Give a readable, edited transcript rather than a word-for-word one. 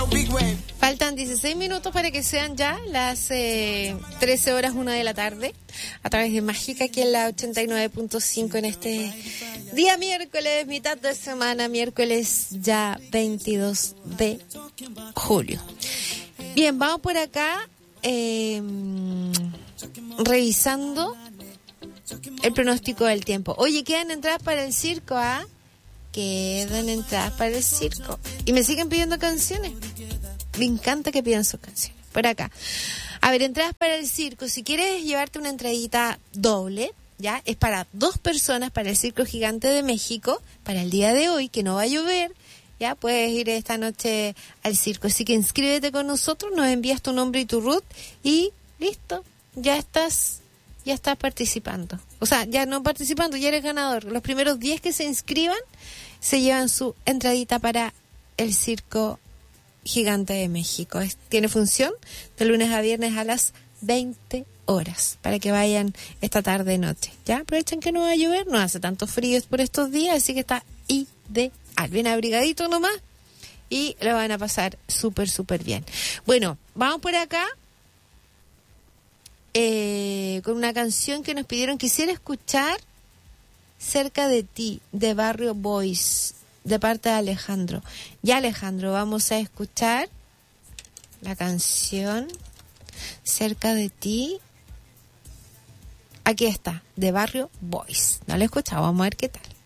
Faltan 16 minutos para que sean ya las 13 horas 1 de la tarde a través de Mágica aquí en la 89.5 en este día miércoles, mitad de semana, miércoles ya 22 de julio. Bien, vamos por acá revisando el pronóstico del tiempo. Oye, quedan entradas para el circo, ¿ah? Quedan entradas para el circo. Y me siguen pidiendo canciones. Me encanta que pidan sus canciones. Por acá. A ver, entradas para el circo. Si quieres llevarte una entradita doble, ya, es para 2 personas para el Circo Gigante de México, para el día de hoy, que no va a llover. Ya, puedes ir esta noche al circo. Así que inscríbete con nosotros, nos envías tu nombre y tu root y listo. Ya estás participando. O sea, ya no participando, ya eres ganador. Los primeros 10 que se inscriban se llevan su entradita para el Circo Gigante de México. Tiene función de lunes a viernes a las 20 horas para que vayan esta tarde noche. Ya aprovechen que no va a llover, no hace tanto frío por estos días, así que está ideal. Bien abrigadito nomás y lo van a pasar súper, súper bien. Bueno, vamos por acá con una canción que nos pidieron. Quisiera escuchar Cerca de ti, de Barrio Boys, de parte de Alejandro. Ya, Alejandro, vamos a escuchar la canción Cerca de ti. Aquí está, de Barrio Boys. No la he escuchado, vamos a ver qué tal.